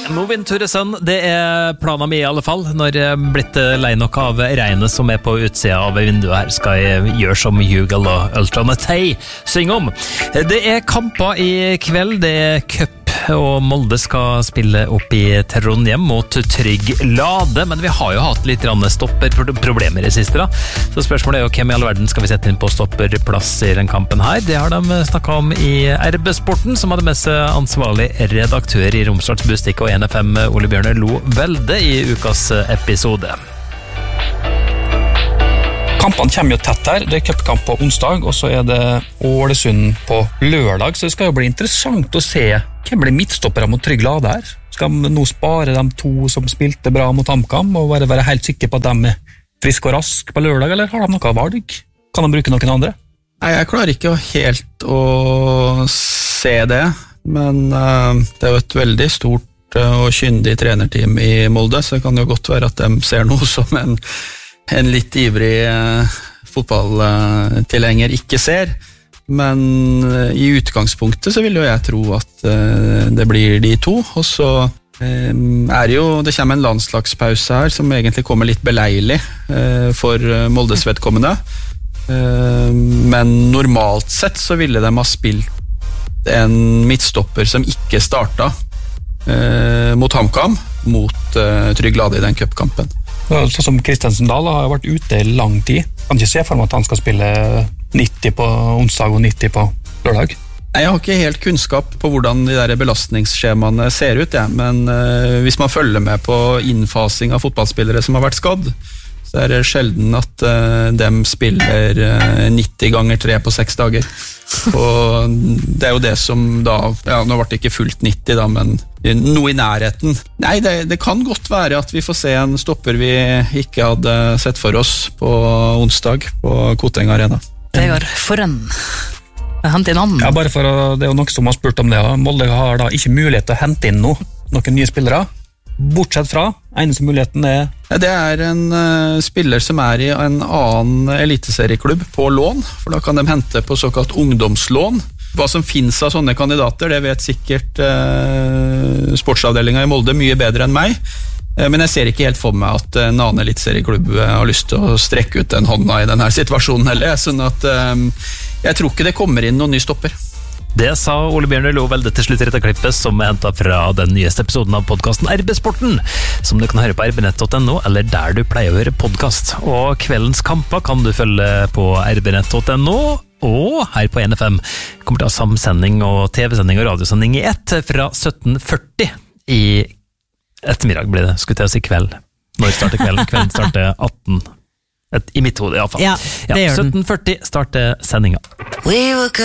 Moving to the sun, det planen min I alle fall. Når jeg blitt lei nok av regnet som på utsida av vinduet her, skal jeg gjøre som Hugo og Ultranatei synger om. Det kamper I kveld, det cup, og Molde skal spille opp I Trondheim mot Trygg Lade, men vi har jo hatt litt stopperproblemer I siste da. Så spørsmålet jo hvem I all verden skal vi sette inn på stopperplass I den kampen her. Det har de snakket om I RB-sporten, som hadde med seg ansvarlig redaktør I Romsdals Bustikk og NFM Ole Bjørne Lo Velde I ukas episode. Kampene kommer jo tett her, det cupkamp på onsdag, og så det Ålesund på lørdag, så det skal jo bli interessant å se hvem blir midtstoppere mot Trygg Lade her. Skal de nå spare de to som spilte bra mot HamKam, og være helt sikre på at de friske og rask på lørdag, eller har de noe valg? Kan de bruke noen andre? Nei, jeg klarer ikke helt å se det, men det jo et veldig stort og kyndig trenerteam I Molde, så det kan jo godt være at de ser noe som en litt ivrig fotballtilhenger ikke ser, men I utgangspunktet så vil jo jeg tro at det blir de to, og så det jo, det kommer en landslagspause her som egentlig kommer litt beleilig for Moldes vedkommende, men normalt sett så ville de ha spilt en midtstopper som ikke startet mot HamKam, mot Trygg Lade I den cupkampen. Sånn som Kristensen Dahl har vært ute I lang tid. Kan ikke se for meg at han skal spille 90 på onsdag og 90 på lørdag. Jeg har ikke helt kunnskap på hvordan de der belastningsskjemaene ser ut, men hvis man følger med på innfasing av fotballspillere som har vært skadd, så det sjelden at de spiller 90 ganger 3 på 6 dager. Og det jo det som da, ja, nå ble det ikke fullt 90 da, men noe I nærheten. Nei, det kan godt være at vi får se en stopper vi ikke hadde sett for oss på onsdag på Koteng Arena. Vegard Forren. Hente inn han. Ja, bare for det jo noen som har spurt om det. Molde har da ikke mulighet til å hente inn noen nye spillere. Bortsett fra, eneste muligheten Det en spiller som I en annen eliteserieklubb på lån, for da kan de hente på såkalt ungdomslån. Hva som finnes av sånne kandidater, det vet sikkert sportsavdelingen I Molde mye bedre enn meg, men jeg ser ikke helt for meg at en annen eliteserieklubb har lyst til å strekke ut en hånda I denne situasjonen heller, sånn at jeg tror ikke det kommer inn noen ny stopper. Det sa Ole Bjørne Lo Velde til slutt I dette klippet som hentet fra den nyeste episoden av podcasten RB-sporten, som du kan høre på rbnett.no eller der du pleier å høre podcast. Og kveldens kamper kan du følge på rbnett.no og her på NFM. Kommer til å ha samsending og TV-sending og radiosending I ett fra 17:40 I ettermiddag blir det, skulle jeg si kveld. Når starter kvelden? Kvelden starter 18. I mitt hode I alle fall. Ja, det gjør den. 17:40 starter sendingen.